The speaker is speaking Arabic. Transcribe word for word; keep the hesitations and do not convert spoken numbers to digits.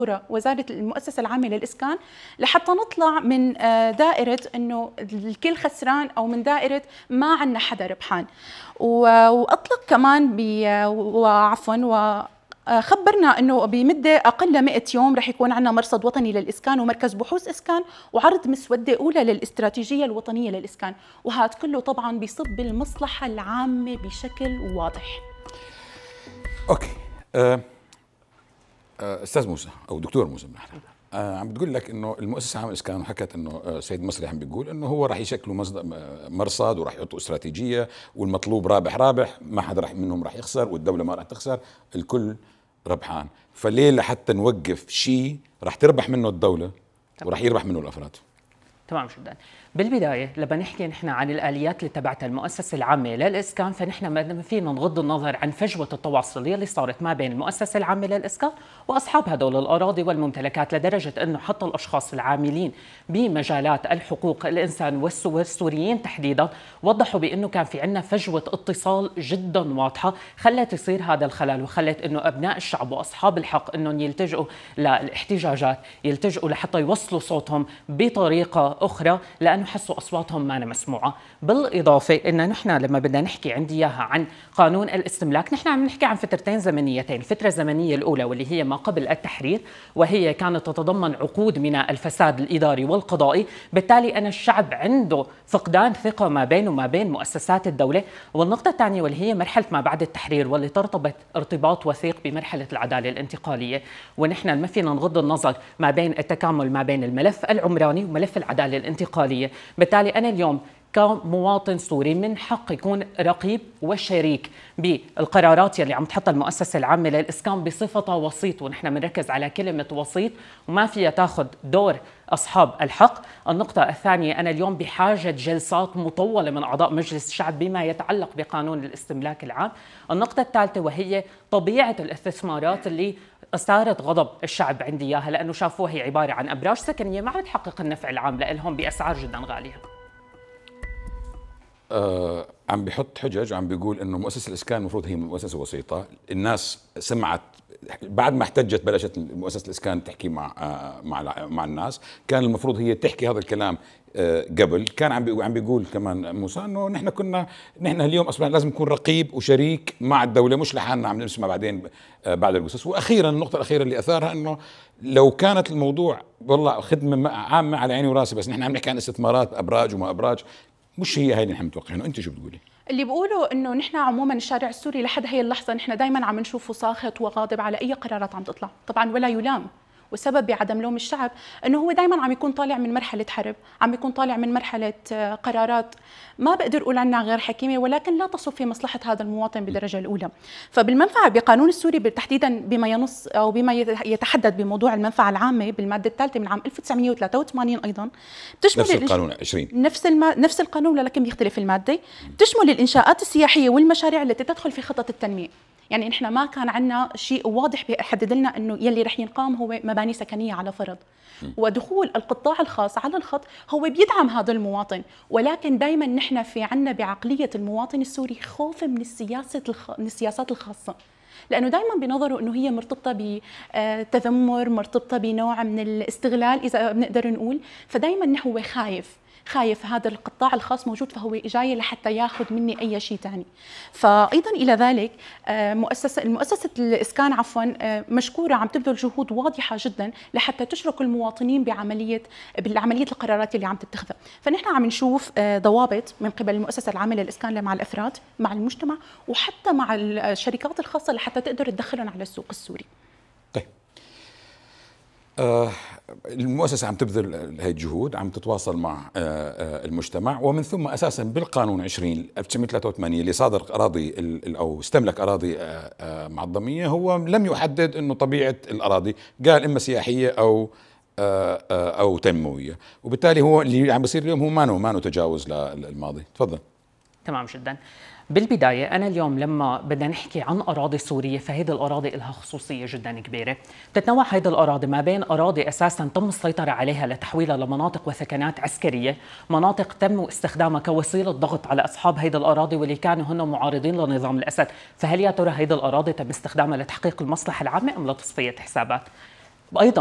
وزارة المؤسسة العامة للإسكان لحتى نطلع من دائرة أنه الكل خسران أو من دائرة ما عندنا حدا ربحان. وأطلق كمان وعفوا وخبرنا أنه بمدة أقل من مئة يوم رح يكون عندنا مرصد وطني للإسكان ومركز بحوث إسكان وعرض مسودة أولى للاستراتيجية الوطنية للإسكان، وهذا كله طبعا بيصب بالمصلحة العامة بشكل واضح. أوكي. أه استاذ موسى او دكتور موسى بن احمد، آه عم بتقول لك انه المؤسسه العامه للاسكان وحكت انه آه سيد مصري عم بيقول انه هو راح يشكلوا مرصد وراح يحطوا استراتيجيه والمطلوب رابح رابح، ما حدا راح منهم راح يخسر والدوله ما راح تخسر، الكل ربحان. فليه لحتى نوقف شيء راح تربح منه الدوله وراح يربح منه الافراد؟ تمام جدا. بالبدايه لما نحكي نحن عن الاليات اللي تبعتها المؤسسه العامه للاسكان، فنحن ما فينا نغض النظر عن فجوه التواصل اللي صارت ما بين المؤسسه العامه للاسكان واصحاب هدول الاراضي والممتلكات، لدرجه انه حتى الاشخاص العاملين بمجالات الحقوق الانسان والسوريين تحديدا وضحوا بانه كان في عندنا فجوه اتصال جدا واضحه خلت يصير هذا الخلل، وخلت انه ابناء الشعب واصحاب الحق انهم يلتجئوا للاحتجاجات، يلتجئوا لحتى يوصلوا صوتهم بطريقه اخرى لانه حسوا اصواتهم ما مسموعه. بالاضافه ان نحن لما بدنا نحكي عندي اياها عن قانون الاستملاك، نحن عم نحكي عن فترتين زمنيتين، الفتره الزمنيه الاولى واللي هي ما قبل التحرير وهي كانت تتضمن عقود من الفساد الاداري والقضائي، بالتالي ان الشعب عنده فقدان ثقه ما بينه وما بين مؤسسات الدوله، والنقطه الثانيه واللي هي مرحله ما بعد التحرير واللي ترتبط ارتباط وثيق بمرحله العداله الانتقاليه، ونحن ما فينا نغض النظر ما بين التكامل ما بين الملف العمراني وملف العداله الانتقاليه. بالتالي أنا اليوم كمواطن سوري من حق يكون رقيب وشريك بالقرارات يلي عم تحطها المؤسسة العامة للإسكان بصفتها وسيط، ونحن بنركز على كلمة وسيط وما فيها تاخذ دور أصحاب الحق. النقطة الثانية، أنا اليوم بحاجة جلسات مطولة من أعضاء مجلس الشعب بما يتعلق بقانون الاستملاك العام. النقطة الثالثة وهي طبيعة الاستثمارات اللي أثارت غضب الشعب عندي إياها، لأنه شافوها هي عبارة عن أبراج سكنية ما بتحقق النفع العام لهم بأسعار جدا غالية. آه عم بيحط حجج وعم بيقول انه مؤسسه الاسكان المفروض هي مؤسسه وسيطه، الناس سمعت بعد ما احتجت بلشت مؤسسه الاسكان تحكي مع آه مع مع الناس، كان المفروض هي تحكي هذا الكلام آه قبل، كان عم عم بيقول كمان موسى انه نحن كنا نحن اليوم اصلا لازم نكون رقيب وشريك مع الدوله، مش لحالنا عم نسمع بعدين آه بعد القصص. واخيرا النقطه الاخيره اللي اثارها انه لو كانت الموضوع والله خدمه عامه على عيني وراسي، بس نحن عم نحكي عن استثمارات ابراج وما ابراج، مش هي هاي اللي نحن متوقعينه. انت شو بتقولي؟ اللي بيقولوا انه نحن عموما الشارع السوري لحد هي اللحظه نحن دائما عم نشوفه ساخط وغاضب على اي قرارات عم تطلع، طبعا ولا يلام، والسبب بعدم لوم الشعب انه هو دائما عم يكون طالع من مرحله حرب، عم يكون طالع من مرحله قرارات ما بقدر اقول عنها غير حكيمه ولكن لا تصب في مصلحه هذا المواطن بالدرجه الاولى. فبالمنفعه بقانون السوري تحديدا بما ينص او بما يتحدث بموضوع المنفعه العامه بالماده الثالثه من عام ألف وتسعمئة وثلاثة وثمانين ايضا بتشمل نفس القانون عشرين نفس الما... نفس القانون ولكن بيختلف الماده، بتشمل الانشاءات السياحيه والمشاريع التي تدخل في خطط التنميه. يعني نحن ما كان عندنا شيء واضح بيحدد لنا انه يلي رح ينقام هو مباني سكنيه على فرض، ودخول القطاع الخاص على الخط هو بيدعم هذا المواطن، ولكن دائما نحن في عندنا بعقليه المواطن السوري خوف من السياسه الخ... من السياسات الخاصه، لانه دائما بنظروا انه هي مرتبطه بتذمر، مرتبطه بنوع من الاستغلال اذا بنقدر نقول، فدائما هو خايف خايف هذا القطاع الخاص موجود فهو جاي لحتى ياخذ مني اي شيء ثاني. فايضا الى ذلك مؤسسه المؤسسه الاسكان عفوا مشكوره عم تبذل جهود واضحه جدا لحتى تشرك المواطنين بعمليه بالعمليه القرارات اللي عم تتخذها، فنحن عم نشوف ضوابط من قبل المؤسسه العامه للاسكان مع الافراد مع المجتمع وحتى مع الشركات الخاصه لحتى تقدر تدخلهم على السوق السوري. طيب آه المؤسسة عم تبذل هاي الجهود، عم تتواصل مع آه آه المجتمع، ومن ثم أساسا بالقانون عشرين ألف وتسعمئة وثلاثة وثمانين اللي صادر أراضي أو استملك أراضي آه آه معظمية، هو لم يحدد أنه طبيعة الأراضي، قال إما سياحية أو آه آه أو تنموية، وبالتالي هو اللي عم بيصير اليوم هو ما ما تجاوز للماضي. تفضل. تمام جدا. بالبداية أنا اليوم لما بدنا نحكي عن أراضي سورية فهيدي الأراضي لها خصوصية جدا كبيرة، بتتنوع هيدي الأراضي ما بين أراضي أساسا تم السيطرة عليها لتحويلها لمناطق وثكنات عسكرية، مناطق تم استخدامها كوسيلة ضغط على أصحاب هيدي الأراضي واللي كانوا هن معارضين لنظام الأسد، فهل يا ترى هيدي الأراضي تم استخدامها لتحقيق المصلحة العامة أم لتصفية حسابات؟ وايضا